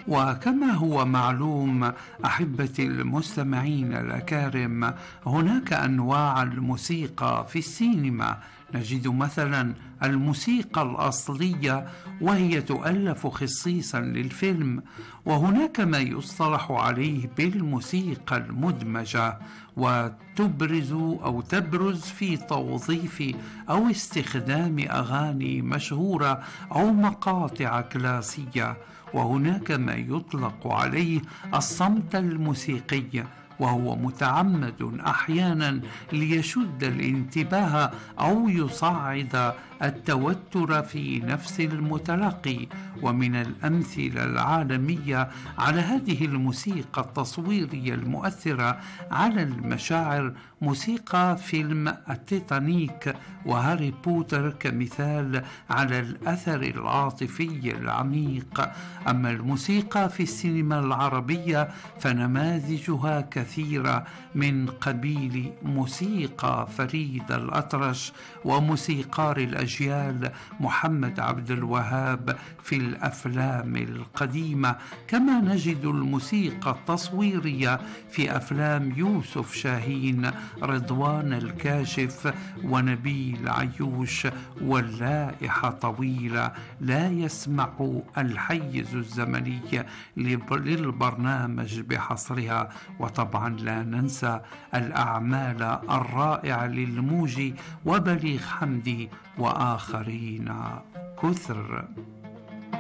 وكما هو معلوم أحبتي المستمعين الأكارم، هناك أنواع الموسيقى في السينما. نجد مثلا الموسيقى الأصلية وهي تؤلف خصيصا للفيلم، وهناك ما يصطلح عليه بالموسيقى المدمجة، وتبرز في توظيف أو استخدام أغاني مشهورة أو مقاطع كلاسية. وهناك ما يطلق عليه الصمت الموسيقي، وهو متعمد أحيانا ليشد الانتباه أو يصعد التوتر في نفس المتلقي. ومن الأمثلة العالمية على هذه الموسيقى التصويرية المؤثرة على المشاعر موسيقى فيلم التيتانيك وهاري بوتر كمثال على الأثر العاطفي العميق. أما الموسيقى في السينما العربية فنماذجها كثيرة، من قبيل موسيقى فريد الأطرش وموسيقار الأجيال محمد عبد الوهاب في الأفلام القديمة، كما نجد الموسيقى التصويرية في أفلام يوسف شاهين، رضوان الكاشف، ونبيل عيوش، واللائحة طويلة لا يسمح الحيز الزمني للبرنامج بحصرها. وطبعا لا ننسى الأعمال الرائعة للموجي وبليغ حمدي وآخرين كثر.